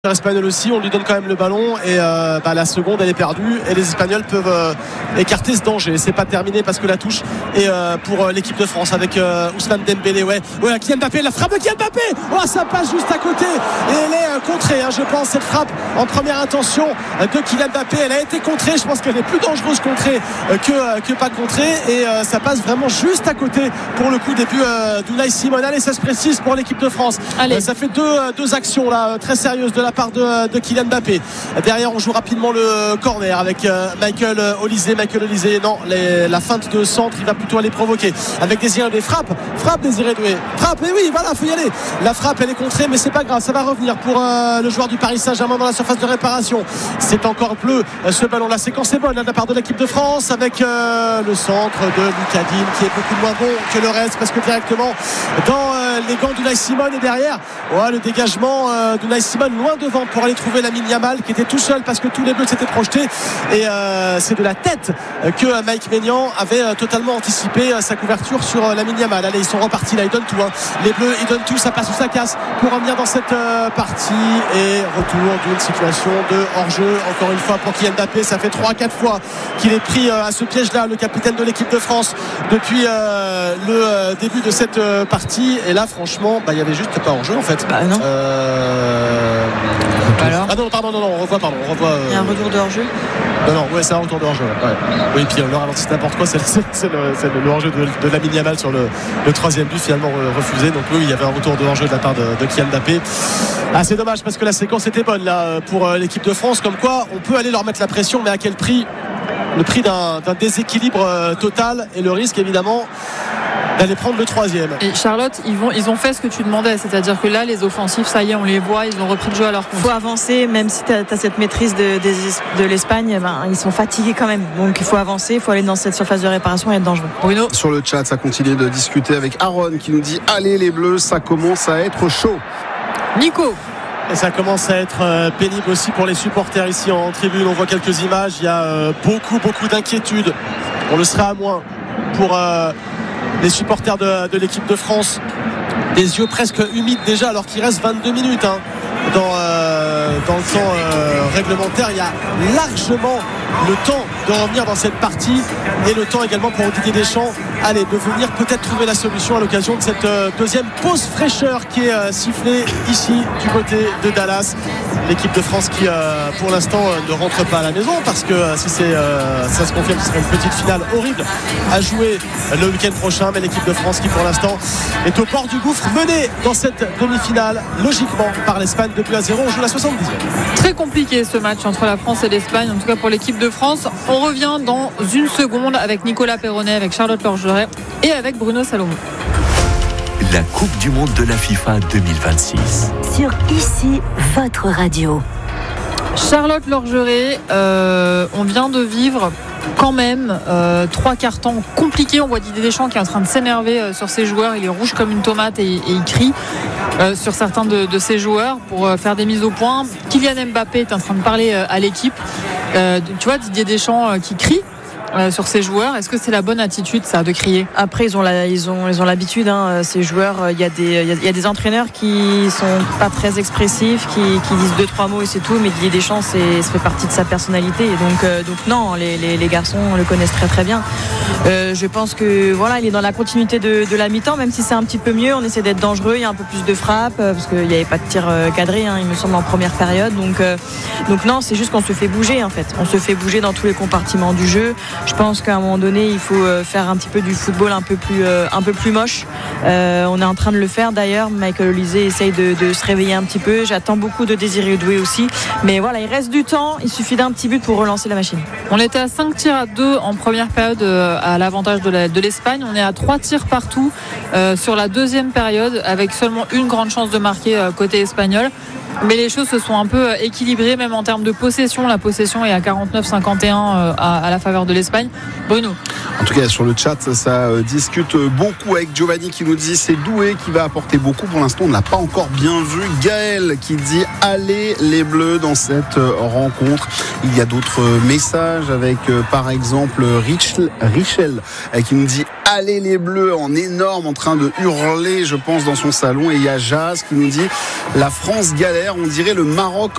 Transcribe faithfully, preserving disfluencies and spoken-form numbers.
Espagnol aussi, on lui donne quand même le ballon et euh, bah, la seconde elle est perdue et les Espagnols peuvent euh, écarter ce danger. C'est pas terminé parce que la touche est euh, pour euh, l'équipe de France avec euh, Ousmane Dembélé. Ouais, ouais, Kylian Mbappé, la frappe de Kylian Mbappé. Oh, ça passe juste à côté et elle est euh, contrée. Hein, je pense cette frappe en première intention euh, de Kylian Mbappé, elle a été contrée. Je pense qu'elle est plus dangereuse contrée euh, que euh, que pas contrée et euh, ça passe vraiment juste à côté pour le coup début euh, d'Unai Simon. Allez, ça se précise pour l'équipe de France. Euh, ça fait deux euh, deux actions là euh, très sérieuses de la part de, de Kylian Mbappé. Derrière on joue rapidement le corner avec euh, Michael Olise. Michael Olise non, les, la feinte de centre il va plutôt aller provoquer avec Désiré Doué. Frappe, frappe Désiré Doué, frappe, et oui voilà, faut y aller. La frappe elle est contrée mais c'est pas grave, ça va revenir pour euh, le joueur du Paris Saint-Germain dans la surface de réparation. C'est encore bleu euh, ce ballon, la séquence est bonne hein, de la part de l'équipe de France avec euh, le centre de Lucas Digne qui est beaucoup moins bon que le reste parce que directement dans euh, les gants d'Unai Simon et derrière ouais, le dégagement euh, d'Unai Simon loin devant pour aller trouver Lamine Yamal qui était tout seul parce que tous les bleus s'étaient projetés et euh, c'est de la tête que Mike Maignan avait euh, totalement anticipé euh, sa couverture sur euh, Lamine Yamal. Allez, ils sont repartis là, ils donnent tout hein. Les bleus ils donnent tout, ça passe ou ça casse pour revenir dans cette euh, partie et retour d'une situation de hors-jeu encore une fois pour Kylian Mbappé. Ça fait trois quatre fois qu'il est pris euh, à ce piège là, le capitaine de l'équipe de France depuis euh, le euh, début de cette euh, partie et là franchement bah, il y avait juste pas hors-jeu en fait. Bah non euh... Alors ah non pardon non non on revoit pardon on revoit euh... il y a un retour de hors-jeu. Non, non, ouais, c'est un retour de hors-jeu. Ouais. Oui, puis le ralenti, c'est n'importe quoi. C'est, c'est, c'est, le, c'est le hors-jeu de, de Lamine Yamal sur le, le troisième but, finalement refusé. Donc, oui, il y avait un retour de hors-jeu de la part de, de Kylian Mbappé. Ah, c'est dommage parce que la séquence était bonne là pour l'équipe de France. Comme quoi, on peut aller leur mettre la pression, mais à quel prix? Le prix d'un, d'un déséquilibre euh, total et le risque, évidemment, d'aller prendre le troisième. Et Charlotte, ils, vont, ils ont fait ce que tu demandais, c'est-à-dire que là, les offensifs, ça y est, on les voit, ils ont repris le jeu à leur compte. Il faut avancer, même si tu as cette maîtrise de, de, de l'Espagne, ben, ils sont fatigués quand même. Donc il faut avancer, il faut aller dans cette surface de réparation et être dangereux. Bruno. Sur le chat, ça continue de discuter avec Aaron qui nous dit allez les Bleus, ça commence à être chaud. Nico. Et ça commence à être pénible aussi pour les supporters ici en tribune. On voit quelques images, il y a beaucoup, beaucoup d'inquiétude. On le sera à moins pour euh, les supporters de, de l'équipe de France. Des yeux presque humides déjà alors qu'il reste vingt-deux minutes hein, dans, euh, dans le temps euh, réglementaire. Il y a largement le temps de revenir dans cette partie et le temps également pour Didier Deschamps allez, de venir peut-être trouver la solution à l'occasion de cette euh, deuxième pause fraîcheur qui est euh, sifflée ici du côté de Dallas. L'équipe de France qui euh, pour l'instant euh, ne rentre pas à la maison parce que euh, si c'est, euh, ça se confirme, ce serait une petite finale horrible à jouer le week-end prochain, mais l'équipe de France qui pour l'instant est au bord du gouffre, menée dans cette demi-finale logiquement par l'Espagne depuis à zéro. On joue la soixante-dixième. Très compliqué ce match entre la France et l'Espagne, en tout cas pour l'équipe de France. On revient dans une seconde avec Nicolas Perronnet, avec Charlotte Lorgeret et avec Bruno Salomon. La Coupe du Monde de la FIFA deux mille vingt-six. Sur ici, votre radio. Charlotte Lorgeret, euh, on vient de vivre quand même euh, trois cartons compliqués. On voit Didier Deschamps qui est en train de s'énerver euh, sur ses joueurs. Il est rouge comme une tomate et, et il crie euh, sur certains de, de ses joueurs pour euh, faire des mises au point. Kylian Mbappé est en train de parler euh, à l'équipe. Euh, tu vois Didier Deschamps euh, qui crie Euh, sur ces joueurs. Est-ce que c'est la bonne attitude ça de crier? Après ils ont la, ils ont ils ont l'habitude hein, ces joueurs, il y a des il y, y a des entraîneurs qui sont pas très expressifs, qui, qui disent deux trois mots et c'est tout, mais Didier Deschamps c'est, ça fait partie de sa personnalité et donc euh, donc non les, les, les garçons le connaissent très très bien. Euh, je pense que voilà, il est dans la continuité de, de la mi-temps, même si c'est un petit peu mieux, on essaie d'être dangereux, il y a un peu plus de frappe euh, parce qu'il n'y avait pas de tir euh, cadré hein, il me semble en première période, donc euh, donc non, c'est juste qu'on se fait bouger en fait, on se fait bouger dans tous les compartiments du jeu. Je pense qu'à un moment donné, il faut faire un petit peu du football un peu plus, euh, un peu plus moche. Euh, on est en train de le faire d'ailleurs. Michael Olise essaye de, de se réveiller un petit peu. J'attends beaucoup de Désiré Doué aussi. Mais voilà, il reste du temps. Il suffit d'un petit but pour relancer la machine. On était à cinq tirs à deux en première période à l'avantage de, la, de l'Espagne. On est à trois tirs partout euh, sur la deuxième période avec seulement une grande chance de marquer euh, côté espagnol. Mais les choses se sont un peu équilibrées, même en termes de possession. La possession est à quarante-neuf cinquante et un à, à la faveur de l'Espagne. Bruno. En tout cas, sur le chat, ça discute beaucoup avec Giovanni qui nous dit c'est Doué qui va apporter beaucoup. Pour l'instant, on ne l'a pas encore bien vu. Gaël qui dit allez les Bleus dans cette rencontre. Il y a d'autres messages avec par exemple Richel, Richel qui nous dit allez les Bleus en énorme, en train de hurler, je pense, dans son salon. Et il y a Jazz qui nous dit la France galère, on dirait le Maroc